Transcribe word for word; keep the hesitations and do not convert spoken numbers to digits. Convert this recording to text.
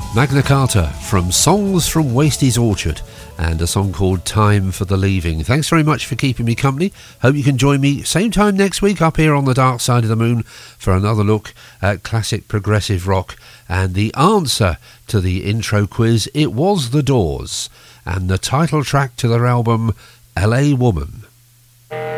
Magna Carta from Songs from Wasties Orchard and a song called Time for the Leaving. Thanks very much for keeping me company. Hope you can join me same time next week up here on the dark side of the moon for another look at classic progressive rock. And the answer to the intro quiz, it was The Doors and the title track to their album L A Woman.